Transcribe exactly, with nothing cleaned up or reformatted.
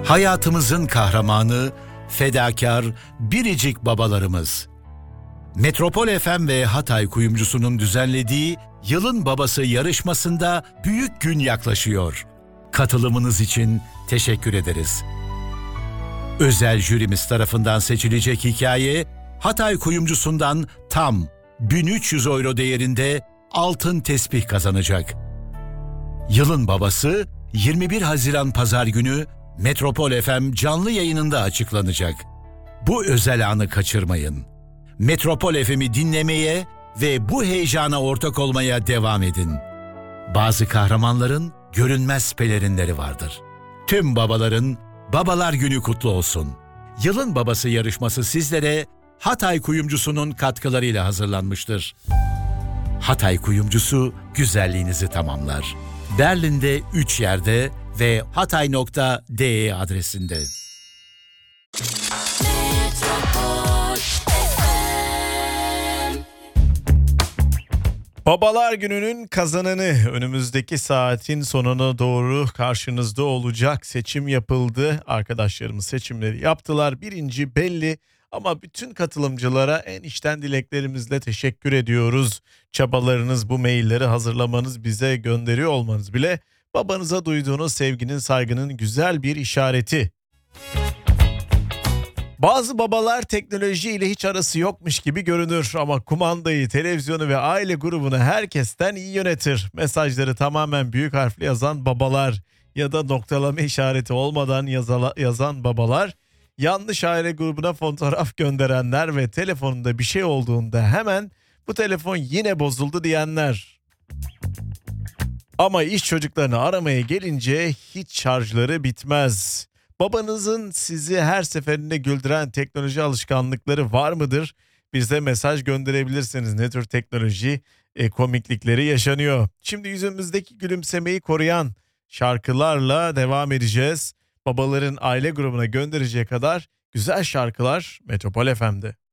Hayatımızın kahramanı, fedakar, biricik babalarımız. Metropol F M ve Hatay Kuyumcusu'nun düzenlediği Yılın Babası yarışmasında büyük gün yaklaşıyor. Katılımınız için teşekkür ederiz. Özel jürimiz tarafından seçilecek hikaye, Hatay Kuyumcusu'ndan tam bin üç yüz euro değerinde altın tespih kazanacak. Yılın Babası yirmi bir Haziran Pazar günü Metropol F M canlı yayınında açıklanacak. Bu özel anı kaçırmayın. Metropol F M'i dinlemeye ve bu heyecana ortak olmaya devam edin. Bazı kahramanların görünmez pelerinleri vardır. Tüm babaların Babalar Günü kutlu olsun. Yılın Babası yarışması sizlere Hatay Kuyumcusu'nun katkılarıyla hazırlanmıştır. Hatay Kuyumcusu güzelliğinizi tamamlar. Berlin'de üç yerde ve hatay nokta de adresinde. Babalar Günü'nün kazananı önümüzdeki saatin sonuna doğru karşınızda olacak. Seçim yapıldı. Arkadaşlarımız seçimleri yaptılar. Birinci belli ama bütün katılımcılara en içten dileklerimizle teşekkür ediyoruz. Çabalarınız, bu mailleri hazırlamanız, bize gönderiyor olmanız bile babanıza duyduğunuz sevginin, saygının güzel bir işareti. Bazı babalar teknolojiyle hiç arası yokmuş gibi görünür ama kumandayı, televizyonu ve aile grubunu herkesten iyi yönetir. Mesajları tamamen büyük harfle yazan babalar ya da noktalama işareti olmadan yazala, yazan babalar, yanlış aile grubuna fotoğraf gönderenler ve telefonunda bir şey olduğunda hemen bu telefon yine bozuldu diyenler. Ama iş çocuklarını aramaya gelince hiç şarjları bitmez. Babanızın sizi her seferinde güldüren teknoloji alışkanlıkları var mıdır? Bize mesaj gönderebilirsiniz. Ne tür teknoloji e, komiklikleri yaşanıyor? Şimdi yüzümüzdeki gülümsemeyi koruyan şarkılarla devam edeceğiz. Babaların aile grubuna göndereceği kadar güzel şarkılar Metropol F M'de.